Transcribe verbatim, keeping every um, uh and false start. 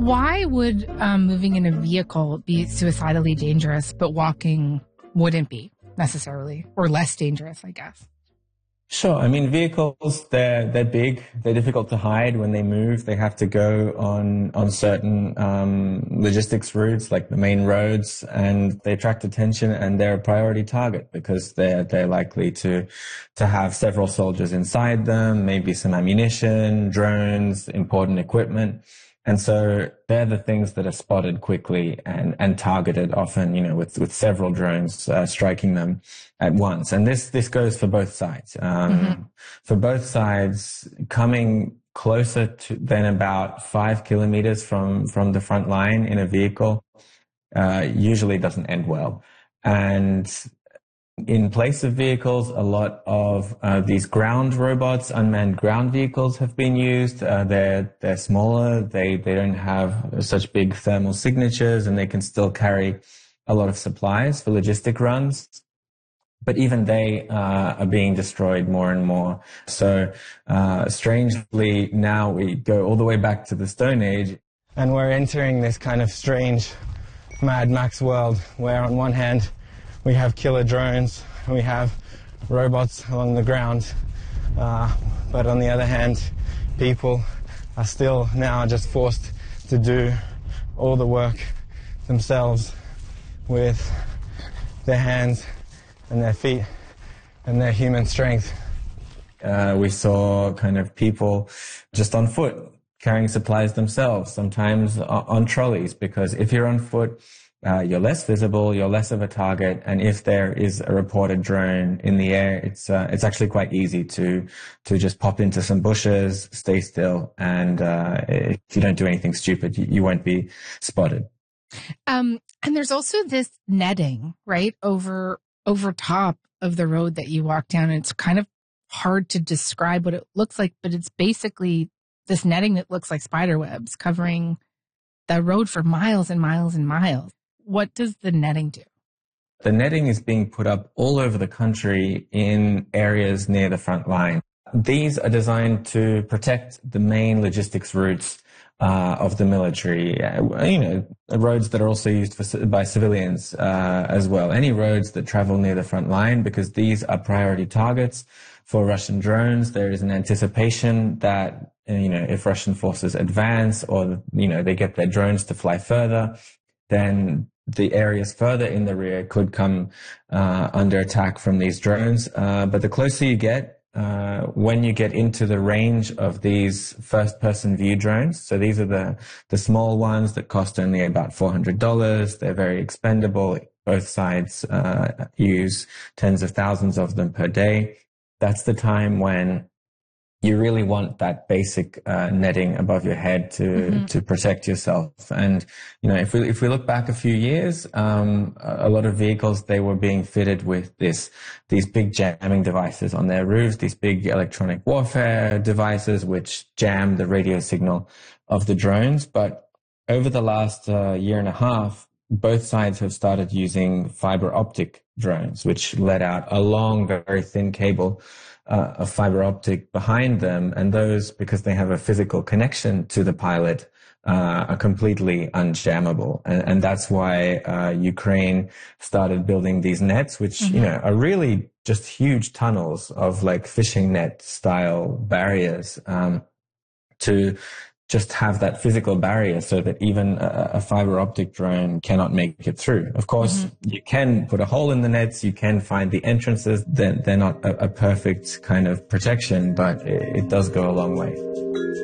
Why would um, moving in a vehicle be suicidally dangerous, but walking wouldn't be necessarily, or less dangerous, I guess? Sure. I mean, vehicles, they're, they're big. They're difficult to hide when they move. They have to go on, on certain, um, logistics routes, like the main roads, and they attract attention, and they're a priority target because they're, they're likely to, to have several soldiers inside them, maybe some ammunition, drones, important equipment. And so they're the things that are spotted quickly and, and targeted often, you know, with, with several drones uh, striking them at once. And this, this goes for both sides. Um, mm-hmm. For both sides, coming closer to than about five kilometers from, from the front line in a vehicle, uh, usually doesn't end well. And in place of vehicles, a lot of uh, these ground robots, unmanned ground vehicles have been used. Uh, they're they're smaller. They they don't have such big thermal signatures, and they can still carry a lot of supplies for logistic runs. But even they uh, are being destroyed more and more. So uh, strangely, now we go all the way back to the Stone Age, and we're entering this kind of strange Mad Max world, where on one hand we have killer drones, we have robots along the ground, uh, but on the other hand, people are still now just forced to do all the work themselves with their hands and their feet and their human strength. Uh, we saw kind of people just on foot carrying supplies themselves, sometimes on trolleys, because if you're on foot, Uh, you're less visible, you're less of a target, and if there is a reported drone in the air, it's uh, it's actually quite easy to to just pop into some bushes, stay still, and uh, if you don't do anything stupid, you, you won't be spotted. Um, and there's also this netting, right, over over top of the road that you walk down, and it's kind of hard to describe what it looks like, but it's basically this netting that looks like spider webs covering the road for miles and miles and miles. What does the netting do? The netting is being put up all over the country in areas near the front line. These are designed to protect the main logistics routes uh, of the military, uh, you know, roads that are also used for, by civilians uh, as well. Any roads that travel near the front line, because these are priority targets for Russian drones. There is an anticipation that, you know, if Russian forces advance or, you know, they get their drones to fly further, then the areas further in the rear could come uh, under attack from these drones. Uh, but the closer you get, uh, when you get into the range of these first-person view drones, so these are the, the small ones that cost only about four hundred dollars. They're very expendable. Both sides uh, use tens of thousands of them per day. That's the time when you really want that basic uh, netting above your head to mm-hmm. to protect yourself. And you know, if we if we look back a few years, um, a lot of vehicles, they were being fitted with this these big jamming devices on their roofs, these big electronic warfare devices which jam the radio signal of the drones. But over the last uh, year and a half, both sides have started using fiber optic drones, which let out a long, very thin cable uh, of fiber optic behind them. And those, because they have a physical connection to the pilot, uh, are completely unjammable. And, and that's why uh, Ukraine started building these nets, which, mm-hmm. you know, are really just huge tunnels of like fishing net style barriers, um, to just have that physical barrier so that even a, a fiber optic drone cannot make it through. Of course, mm-hmm. you can put a hole in the nets, you can find the entrances. They're, they're not a, a perfect kind of protection, but it, it does go a long way.